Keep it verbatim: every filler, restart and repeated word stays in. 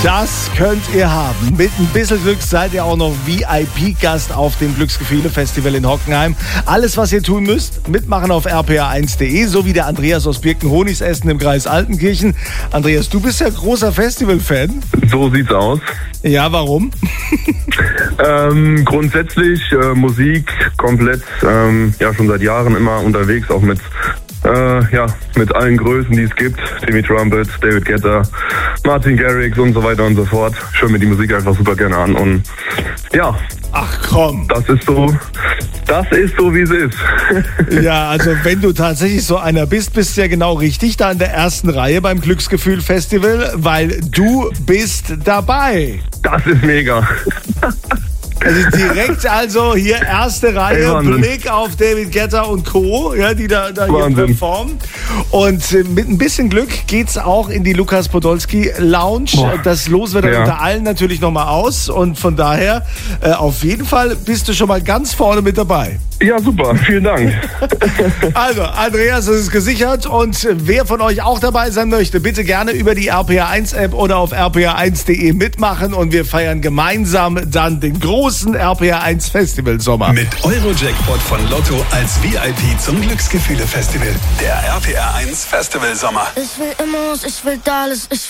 Das könnt ihr haben. Mit ein bisschen Glück seid ihr auch noch V I P-Gast auf dem Glücksgefühle-Festival in Hockenheim. Alles, was ihr tun müsst, mitmachen auf r p r eins punkt d e, so wie der Andreas aus Birkenhonigs-Essen im Kreis Altenkirchen. Andreas, du bist ja großer Festival-Fan. So sieht's aus. Ja, warum? ähm, grundsätzlich äh, Musik komplett, ähm, ja schon seit Jahren immer unterwegs, auch mit Äh, ja, mit allen Größen, die es gibt. Timmy Trumpet, David Guetta, Martin Garrix und so weiter und so fort. Ich höre mir die Musik einfach super gerne an und ja. Ach komm. Das ist so, das ist so, wie es ist. Ja, also wenn du tatsächlich so einer bist, bist du ja genau richtig da in der ersten Reihe beim Glücksgefühl-Festival, weil du bist dabei. Das ist mega. Also direkt also hier erste Reihe, Hey, Blick auf David Guetta und Co., ja, die da, da hier Wahnsinn. performen. Und äh, mit ein bisschen Glück geht's auch in die Lukas Podolski Lounge. Boah. Das Los wird dann Ja. unter allen natürlich nochmal aus. Und von daher, äh, auf jeden Fall bist du schon mal ganz vorne mit dabei. Ja, super. Vielen Dank. Also, Andreas, es ist gesichert. Und wer von euch auch dabei sein möchte, bitte gerne über die R P R eins App oder auf r p r eins punkt d e mitmachen. Und wir feiern gemeinsam dann den großen R P R eins Festival Sommer. Mit Eurojackpot von Lotto als V I P zum Glücksgefühle-Festival. Der R P R eins Festival Sommer. Ich will Immos, ich will Dallas, ich